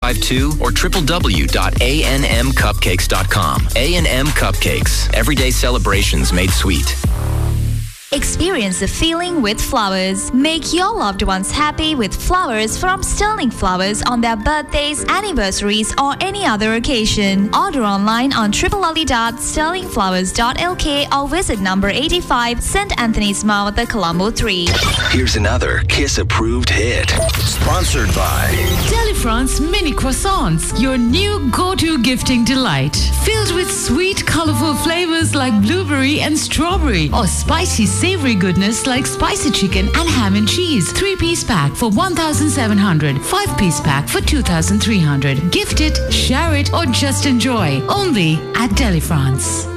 852 or www.anmcupcakes.com. A&M Cupcakes. Everyday celebrations made sweet. Experience the feeling with flowers. Make your loved ones happy with flowers from Sterling Flowers on their birthdays, anniversaries, or any other occasion. Order online on www.sterlingflowers.lk or visit number 85 St. Anthony's Mount, Colombo 3. Here's another Kiss-approved hit. Sponsored by Delifrance Mini Croissants, your new go-to gifting delight. Filled with sweet, colorful flavors like blueberry and strawberry, or spicy, savory goodness like spicy chicken and ham and cheese. 3-piece pack for 1,700. 5-piece pack for 2,300. Gift it, share it, or just enjoy. Only at Delifrance.